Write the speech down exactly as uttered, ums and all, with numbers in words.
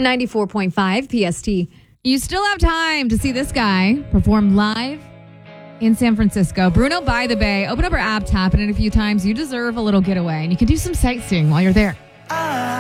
ninety-four point five P S T. You still have time to see this guy perform live in San Francisco. Bruno by the Bay. Open up our app, tap it in a few times. You deserve a little getaway, and you can do some sightseeing while you're there. I